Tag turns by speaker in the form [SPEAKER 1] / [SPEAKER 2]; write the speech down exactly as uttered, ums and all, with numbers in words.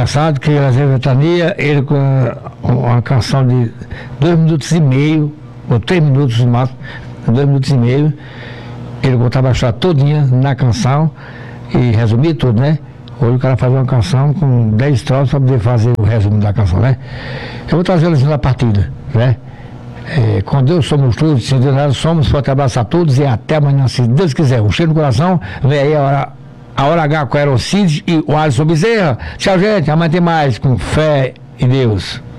[SPEAKER 1] engraçado que às vezes Ventania, ele com uma canção de dois minutos e meio, ou três minutos no máximo, dois minutos e meio, ele contava a história todinha na canção e resumia tudo, né? Hoje o cara faz uma canção com dez estrofes para poder fazer o resumo da canção, né? Eu vou trazer eles na partida, né? É, com Deus somos todos, sem Deus nada somos, forte abraço a todos e até amanhã, se Deus quiser. Um cheiro no coração, vem aí a hora, a hora H com a Aerocid e o Alisson Bezerra. Tchau, gente, amanhã tem mais, com fé em Deus.